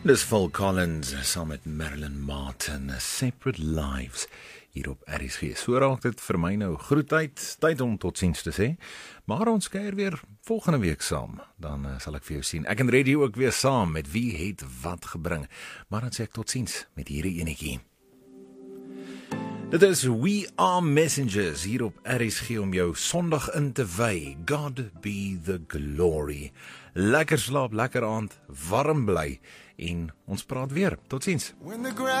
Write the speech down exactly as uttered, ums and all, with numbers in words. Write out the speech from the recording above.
Dis Phil Collins saam met Marilyn Martin, Separate Lives, hier op R S G. So raak dit vir my nou groetheid, tyd om totsiens te sê, maar ons kuier weer volgende week saam, dan uh, sal ek vir jou sien. Ek en Reddy ook weer saam met wie het wat gebring, maar dan sê ek totsiens met hierdie enetjie. Dit is We Are Messengers hier op R S G om jou Sondag in te wy. God be the glory. Lekker slaap, lekker aand, warm bly en ons praat weer. Totsiens.